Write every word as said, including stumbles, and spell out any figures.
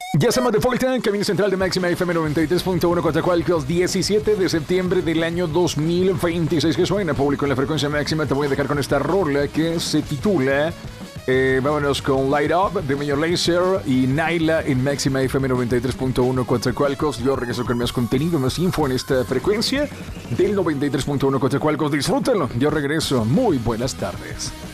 Ya estamos de vuelta en Camino Central de Máxima F M noventa y tres punto uno Coatzacoalcos, diecisiete de septiembre del año dos mil veintiséis. Que suena público en la frecuencia máxima. Te voy a dejar con esta rola que se titula eh, vámonos con Light Up de Major Lazer y Naila en Máxima F M noventa y tres punto uno Coatzacoalcos. Yo regreso con más contenido, más info en esta frecuencia del noventa y tres punto uno Coatzacoalcos. Disfrútenlo. Yo regreso. Muy buenas tardes.